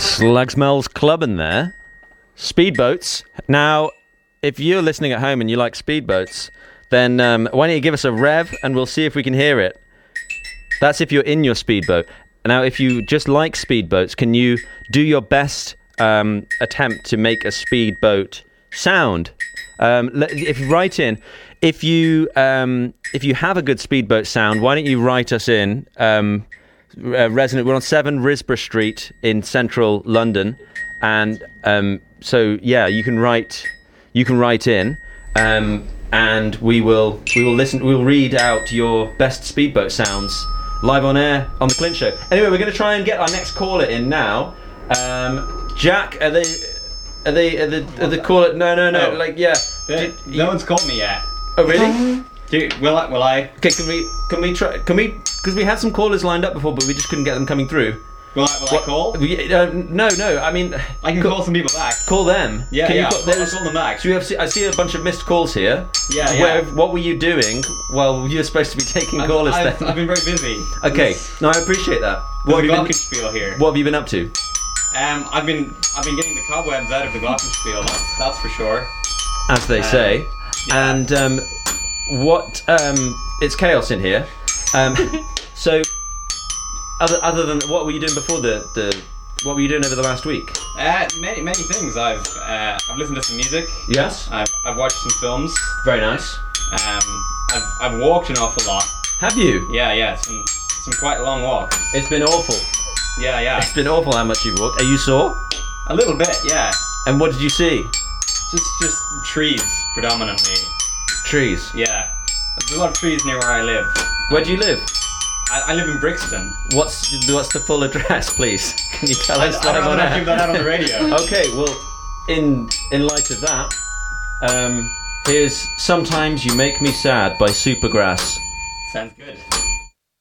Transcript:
Slag Smells clubbing there. Speedboats. Now, if you're listening at home and you like speedboats, then why don't you give us a rev and we'll see if we can hear it. That's if you're in your speedboat. Now, if you just like speedboats, can you do your best attempt to make a speedboat sound? If you write in, if you have a good speedboat sound, why don't you write us in? Resonant. We're on 7 Risborough Street in central London, and so yeah, you can write in, and we will listen. We'll read out your best speedboat sounds live on air on the Clint Show. Anyway, we're going to try and get our next caller in now. Jack, are the caller? No. Oh. Like, yeah. No one's called me yet. Oh, really? Will I? Okay, can we try? Because we had some callers lined up before, but we just couldn't get them coming through. Will I call? No. I mean, I can call some people back. Call them. Yeah, Can you yeah. I'll call them back. So I see a bunch of missed calls here. Yeah. What were you doing? Well, you're supposed to be taking callers then. I've been very busy. Okay. No, I appreciate that. What have you been? Glockenspiel here. What have you been up to? I've been getting the cobwebs out of the Glockenspiel. That's for sure. As they say. Yeah. And it's chaos in here. So other than what were you doing before what were you doing over the last week? Many things. I've listened to some music. Yes. I've watched some films. Very nice. I've walked an awful lot. Have you? Yeah. Some quite long walks. It's been awful. Yeah. It's been awful how much you've walked. Are you sore? A little bit, yeah. And what did you see? Just trees predominantly. Trees. Yeah. There's a lot of trees near where I live. Where do you live? I live in Brixton. What's the full address, please? Can you tell us? I don't want to give that out on the radio. Okay, well, in light of that, here's "Sometimes You Make Me Sad" by Supergrass. Sounds good.